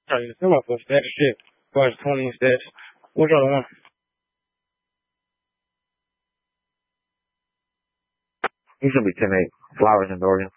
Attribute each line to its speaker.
Speaker 1: Sorry, come up with that shit. Plus 20 stats. Which other one?
Speaker 2: He's gonna be 10-8. Flowers and Oregon.